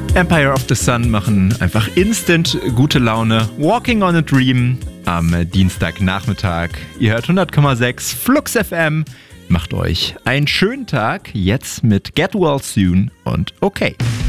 Empire of the Sun machen einfach instant gute Laune. Walking on a Dream am Dienstagnachmittag. Ihr hört 100,6 Flux FM. Macht euch einen schönen Tag jetzt mit Get Well Soon und okay.